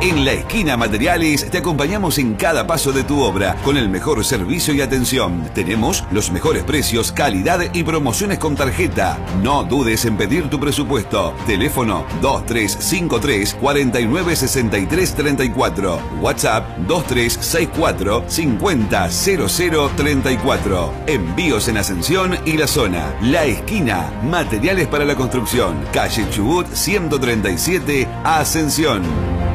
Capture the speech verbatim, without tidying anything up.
En La Esquina Materiales te acompañamos en cada paso de tu obra con el mejor servicio y atención. Tenemos los mejores precios, calidad y promociones con tarjeta. No dudes en pedir tu presupuesto. Teléfono dos tres cinco tres, cuatro nueve seis tres tres cuatro. WhatsApp dos tres seis cuatro, cinco cero cero cero tres cuatro. Envíos en Ascensión y la zona. La Esquina Materiales para la construcción. Calle Chubut ciento treinta y siete, Ascensión.